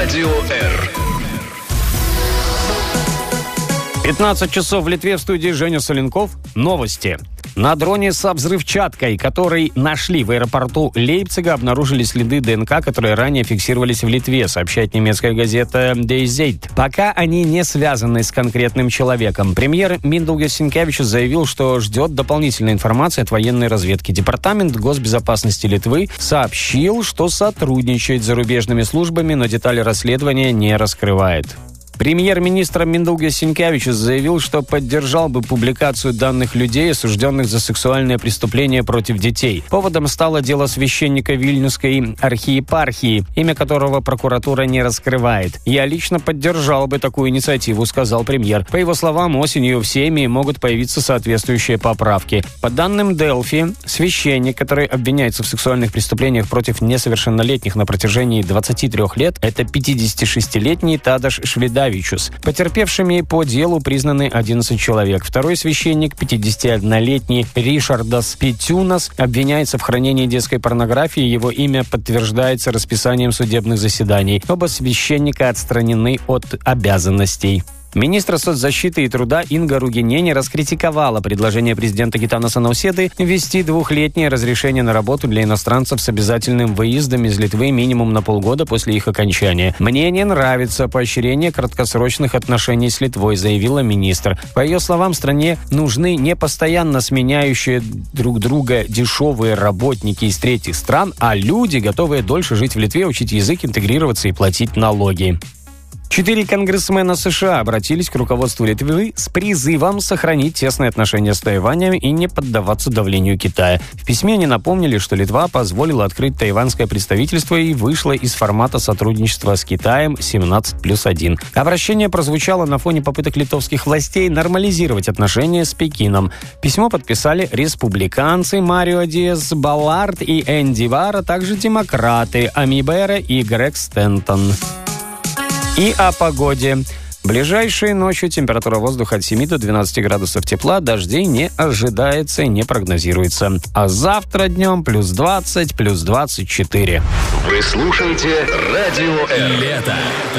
Радио Р. 15 часов в Литве, в студии Женя Соленков. Новости. На дроне со взрывчаткой, который нашли в аэропорту Лейпцига, обнаружили следы ДНК, которые ранее фиксировались в Литве, сообщает немецкая газета Die Zeit. Пока они не связаны с конкретным человеком. Премьер Миндаугас Синкевичус заявил, что ждет дополнительной информации от военной разведки. Департамент госбезопасности Литвы сообщил, что сотрудничает с зарубежными службами, но детали расследования не раскрывает. Премьер-министр Миндаугас Синкевичус заявил, что поддержал бы публикацию данных людей, осужденных за сексуальное преступление против детей. Поводом стало дело священника Вильнюсской архиепархии, имя которого прокуратура не раскрывает. «Я лично поддержал бы такую инициативу», — сказал премьер. По его словам, осенью в Сейме могут появиться соответствующие поправки. По данным Делфи, священник, который обвиняется в сексуальных преступлениях против несовершеннолетних на протяжении 23 лет, это 56-летний Тадаш Шведавичус. Потерпевшими по делу признаны 11 человек. Второй священник, 51-летний Ришардас Петюнас, обвиняется в хранении детской порнографии. Его имя подтверждается расписанием судебных заседаний. Оба священника отстранены от обязанностей. Министр соцзащиты и труда Инга Ругинени раскритиковала предложение президента Гитанаса Науседы ввести 2-летнее разрешение на работу для иностранцев с обязательным выездом из Литвы минимум на полгода после их окончания. «Мне не нравится поощрение краткосрочных отношений с Литвой», заявила министр. По ее словам, стране нужны не постоянно сменяющие друг друга дешевые работники из третьих стран, а люди, готовые дольше жить в Литве, учить язык, интегрироваться и платить налоги. 4 конгрессмена США обратились к руководству Литвы с призывом сохранить тесные отношения с Тайванем и не поддаваться давлению Китая. В письме они напомнили, что Литва позволила открыть тайваньское представительство и вышла из формата сотрудничества с Китаем 17+1. Обращение прозвучало на фоне попыток литовских властей нормализировать отношения с Пекином. Письмо подписали республиканцы Марио Диас Баллард и Энди Вар, а также демократы Ами Бера и Грег Стентон. И о погоде. Ближайшей ночью температура воздуха от 7 до 12 градусов тепла, дождей не ожидается и не прогнозируется. А завтра днем плюс 20, плюс 24. Вы слушаете Радио Р. Лето.